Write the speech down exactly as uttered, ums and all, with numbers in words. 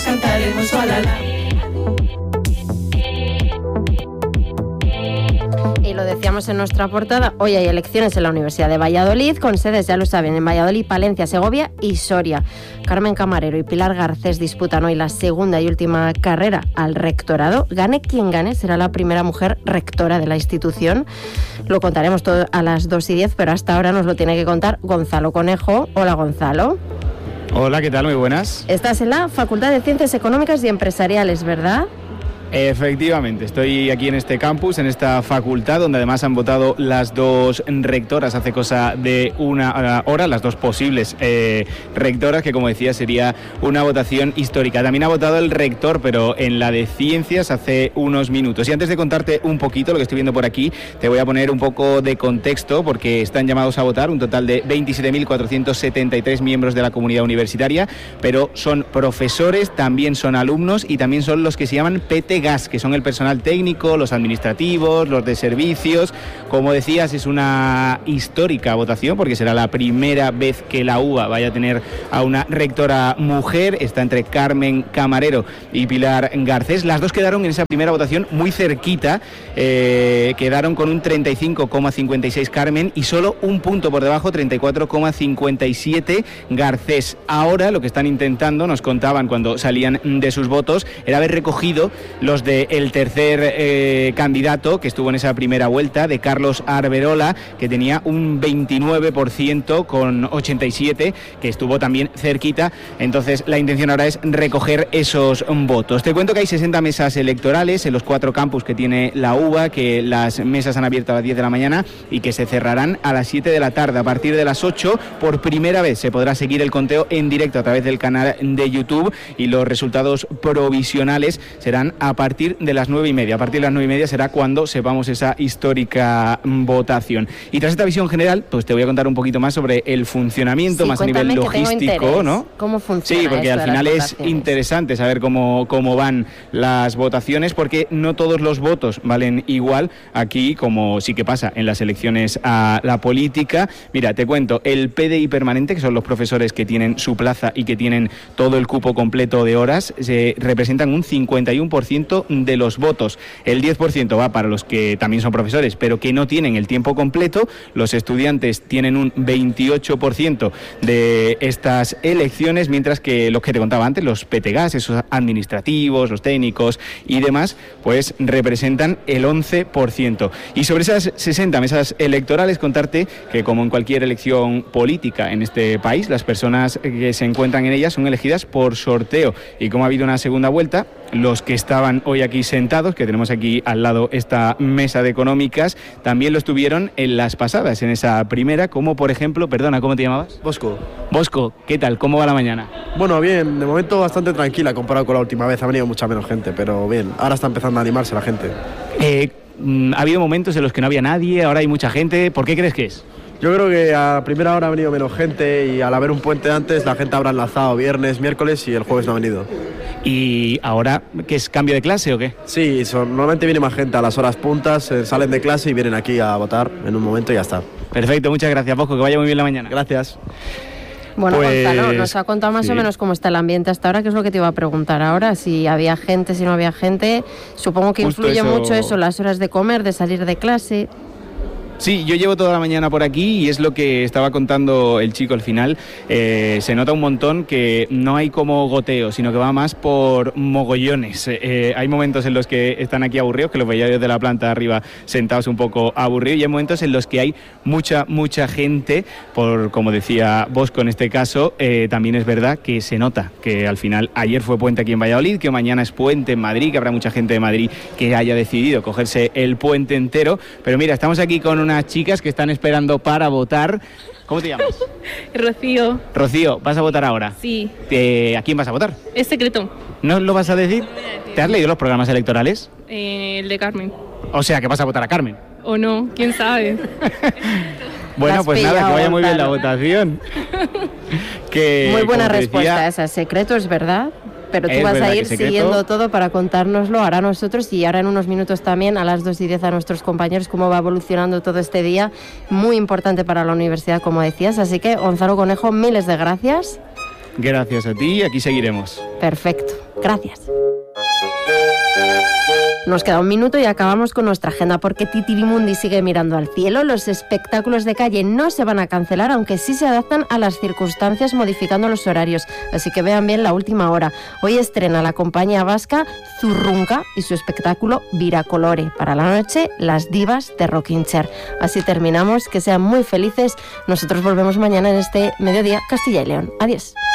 cantaremos olalá. Y lo decíamos en nuestra portada, hoy hay elecciones en la Universidad de Valladolid, con sedes, ya lo saben, en Valladolid, Palencia, Segovia y Soria. Carmen Camarero y Pilar Garcés disputan hoy la segunda y última carrera al rectorado. Gane quien gane, será la primera mujer rectora de la institución. Lo contaremos todo a las dos y diez, pero hasta ahora nos lo tiene que contar Gonzalo Conejo. Hola, Gonzalo. Hola, ¿qué tal? Muy buenas. Estás en la Facultad de Ciencias Económicas y Empresariales, ¿verdad? Efectivamente, estoy aquí en este campus, en esta facultad, donde además han votado las dos rectoras hace cosa de una hora, las dos posibles eh, rectoras, que como decía sería una votación histórica. También ha votado el rector, pero en la de Ciencias hace unos minutos. Y antes de contarte un poquito lo que estoy viendo por aquí, te voy a poner un poco de contexto, porque están llamados a votar un total de veintisiete mil cuatrocientos setenta y tres miembros de la comunidad universitaria, pero son profesores, también son alumnos y también son los que se llaman P T Gas, que son el personal técnico, los administrativos, los de servicios. Como decías, es una histórica votación porque será la primera vez que la U B A vaya a tener a una rectora mujer. Está entre Carmen Camarero y Pilar Garcés. Las dos quedaron en esa primera votación muy cerquita, eh, quedaron con un treinta y cinco coma cincuenta y seis Carmen y solo un punto por debajo, treinta y cuatro coma cincuenta y siete Garcés. Ahora lo que están intentando, nos contaban cuando salían de sus votos, era haber recogido los del tercer eh, candidato que estuvo en esa primera vuelta, de Carlos Arberola, que tenía un veintinueve por ciento con ochenta y siete, que estuvo también cerquita. Entonces la intención ahora es recoger esos votos. Te cuento que hay sesenta mesas electorales en los cuatro campus que tiene la U B A, que las mesas han abierto a las diez de la mañana y que se cerrarán a las siete de la tarde. A partir de las ocho, por primera vez se podrá seguir el conteo en directo a través del canal de YouTube y los resultados provisionales serán a partir de las nueve y media. A partir de las nueve y media será cuando sepamos esa histórica votación. Y tras esta visión general, pues te voy a contar un poquito más sobre el funcionamiento, sí, más a nivel logístico, ¿no? ¿Cómo funciona? Sí, porque al final es interesante saber cómo, cómo van las votaciones, porque no todos los votos valen igual aquí, como sí que pasa en las elecciones a la política. Mira, te cuento, el P D I permanente, que son los profesores que tienen su plaza y que tienen todo el cupo completo de horas, se representan un cincuenta y uno por ciento de los votos. El diez por ciento va para los que también son profesores, pero que no tienen el tiempo completo. Los estudiantes tienen un veintiocho por ciento de estas elecciones, mientras que los que te contaba antes, los P T Gas, esos administrativos, los técnicos y demás, pues representan el once por ciento. Y sobre esas sesenta mesas electorales, contarte que, como en cualquier elección política en este país, las personas que se encuentran en ellas son elegidas por sorteo. Y como ha habido una segunda vuelta, los que estaban hoy aquí sentados, que tenemos aquí al lado esta mesa de económicas, también lo estuvieron en las pasadas, en esa primera, como por ejemplo, perdona, ¿cómo te llamabas? Bosco. Bosco, ¿qué tal? ¿Cómo va la mañana? Bueno, bien, de momento bastante tranquila comparado con la última vez, ha venido mucha menos gente, pero bien, ahora está empezando a animarse la gente. Eh, ha habido momentos en los que no había nadie, ahora hay mucha gente, ¿por qué crees que es? Yo creo que a primera hora ha venido menos gente y al haber un puente antes la gente habrá enlazado viernes, miércoles y el jueves no ha venido. ¿Y ahora qué es, cambio de clase o qué? Sí, son, normalmente viene más gente a las horas puntas, eh, salen de clase y vienen aquí a votar en un momento y ya está. Perfecto, muchas gracias, Bosco, que vaya muy bien la mañana. Gracias. Bueno, pues, Gonzalo, nos ha contado más sí. o menos cómo está el ambiente hasta ahora, que es lo que te iba a preguntar ahora, si había gente, si no había gente. Supongo que Justo influye eso... mucho eso, las horas de comer, de salir de clase. Sí, yo llevo toda la mañana por aquí y es lo que estaba contando el chico al final. Eh, se nota un montón que no hay como goteo, sino que va más por mogollones. Eh, hay momentos en los que están aquí aburridos, que los veía yo de la planta de arriba sentados un poco aburridos, y hay momentos en los que hay mucha, mucha gente, por como decía Bosco en este caso. Eh, también es verdad que se nota que al final ayer fue puente aquí en Valladolid, que mañana es puente en Madrid, que habrá mucha gente de Madrid que haya decidido cogerse el puente entero. Pero mira, estamos aquí con un unas chicas que están esperando para votar. ¿Cómo te llamas? Rocío. Rocío, ¿vas a votar ahora? Sí. Eh, ¿A quién vas a votar? Es secreto. ¿No lo vas a decir? No voy a decir. ¿Te has leído los programas electorales? Eh, el de Carmen. O sea, que vas a votar a Carmen. O no, quién sabe. Bueno, pues nada, que vaya muy bien la votación. que, muy buena respuesta decía, esa, secreto, es verdad. Pero tú es vas a ir secreto... siguiendo todo para contárnoslo ahora nosotros, y ahora en unos minutos también a las dos y diez a nuestros compañeros cómo va evolucionando todo este día, muy importante para la universidad, como decías. Así que, Gonzalo Conejo, miles de gracias. Gracias a ti, aquí seguiremos. Perfecto. Gracias. Nos queda un minuto y acabamos con nuestra agenda porque Titirimundi sigue mirando al cielo. Los espectáculos de calle no se van a cancelar, aunque sí se adaptan a las circunstancias modificando los horarios. Así que vean bien la última hora. Hoy estrena la compañía vasca Zurrunca y su espectáculo Viracolore. Para la noche, las divas de Rocking Chair. Así terminamos. Que sean muy felices. Nosotros volvemos mañana en este mediodía Castilla y León. Adiós.